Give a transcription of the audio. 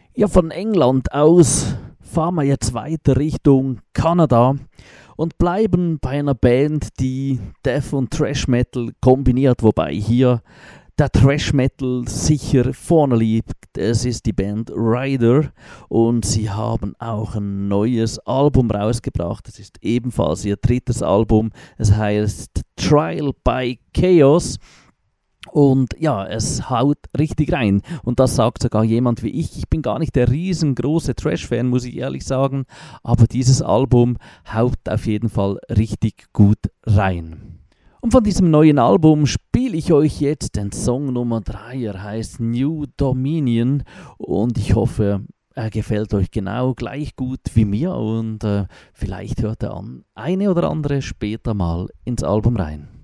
Ja, von England aus fahren wir jetzt weiter Richtung Kanada und bleiben bei einer Band, die Death und Thrash Metal kombiniert, wobei hier der Thrash Metal sicher vorne liegt. Es ist die Band Rider und sie haben auch ein neues Album rausgebracht. Es ist ebenfalls ihr drittes Album. Es heißt Trial by Chaos. Und ja, es haut richtig rein. Und das sagt sogar jemand wie ich. Ich bin gar nicht der riesengroße Thrash-Fan, muss ich ehrlich sagen. Aber dieses Album haut auf jeden Fall richtig gut rein. Und von diesem neuen Album spiele ich euch jetzt den Song Nummer 3. Er heißt New Dominion. Und ich hoffe, er gefällt euch genau gleich gut wie mir. Und vielleicht hört er an eine oder andere später mal ins Album rein.